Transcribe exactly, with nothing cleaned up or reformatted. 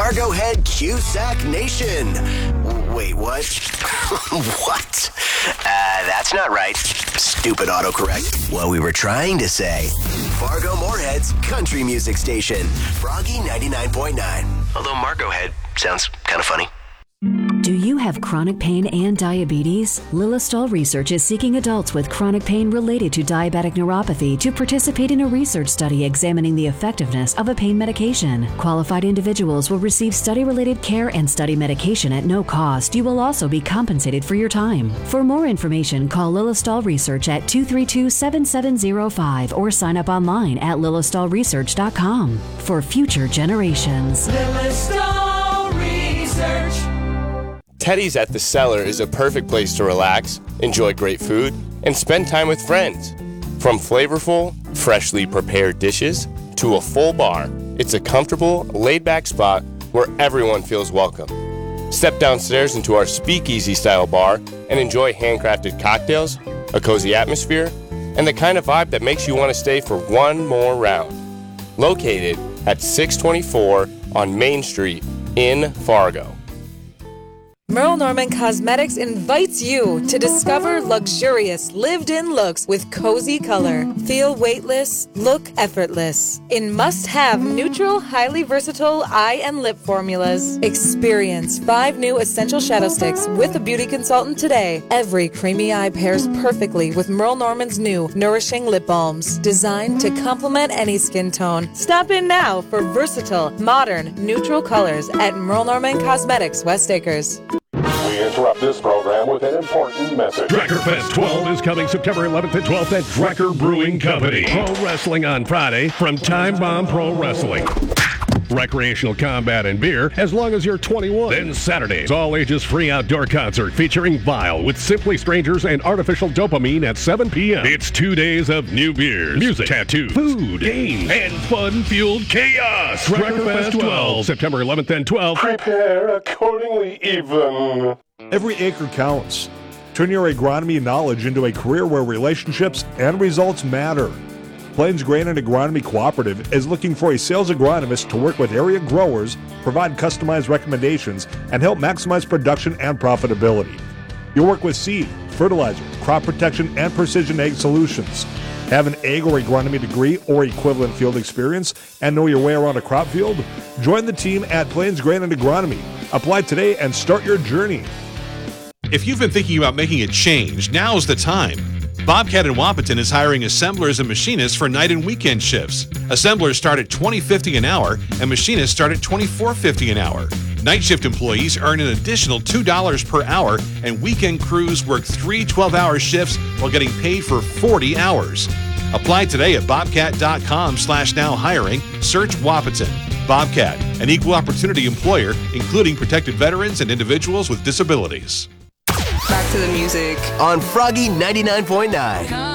Fargo Head Cusack Nation. Wait, what? What? Uh, that's not right. Stupid autocorrect. What we were trying to say. Fargo Moorhead's country music station. Froggy ninety-nine point nine. Although Margo Head sounds kind of funny. Do you have chronic pain and diabetes? Lilistol Research is seeking adults with chronic pain related to diabetic neuropathy to participate in a research study examining the effectiveness of a pain medication. Qualified individuals will receive study-related care and study medication at no cost. You will also be compensated for your time. For more information, call Lilistol Research at two three two, seven seven zero five or sign up online at lilistol research dot com. For future generations. Lilistol Research. Teddy's at the Cellar is a perfect place to relax, enjoy great food, and spend time with friends. From flavorful, freshly prepared dishes to a full bar, it's a comfortable, laid-back spot where everyone feels welcome. Step downstairs into our speakeasy-style bar and enjoy handcrafted cocktails, a cozy atmosphere, and the kind of vibe that makes you want to stay for one more round. Located at six twenty-four on Main Street in Fargo. Merle Norman Cosmetics invites you to discover luxurious lived-in looks with cozy color. Feel weightless, look effortless. In must-have neutral, highly versatile eye and lip formulas. Experience five new essential shadow sticks with a beauty consultant today. Every creamy eye pairs perfectly with Merle Norman's new nourishing lip balms, designed to complement any skin tone. Stop in now for versatile, modern, neutral colors at Merle Norman Cosmetics, West Acres. We interrupt this program with an important message. Drekker Fest twelve is coming September eleventh and twelfth at Drekker Brewing Company. Pro Wrestling on Friday from Time Bomb Pro Wrestling. Recreational combat and beer as long as you're twenty-one. Then Saturdays, all-ages free outdoor concert featuring Vile with Simply Strangers and Artificial Dopamine at seven p.m. It's two days of new beers, music, tattoos, food, games, and fun-fueled chaos. Drekker Fest twelve, September eleventh and twelfth. Prepare accordingly, even. Every acre counts. Turn your agronomy knowledge into a career where relationships and results matter. Plains Grain and Agronomy Cooperative is looking for a sales agronomist to work with area growers, provide customized recommendations, and help maximize production and profitability. You'll work with seed, fertilizer, crop protection, and precision ag solutions. Have an ag or agronomy degree or equivalent field experience and know your way around a crop field? Join the team at Plains Grain and Agronomy. Apply today and start your journey. If you've been thinking about making a change, now's the time. Bobcat in Wahpeton is hiring assemblers and machinists for night and weekend shifts. Assemblers start at twenty dollars and fifty cents an hour, and machinists start at twenty-four dollars and fifty cents an hour. Night shift employees earn an additional two dollars per hour, and weekend crews work three twelve-hour shifts while getting paid for forty hours. Apply today at bobcat.com slash now hiring. Search Wahpeton. Bobcat, an equal opportunity employer, including protected veterans and individuals with disabilities. Back to the music on Froggy ninety-nine point nine.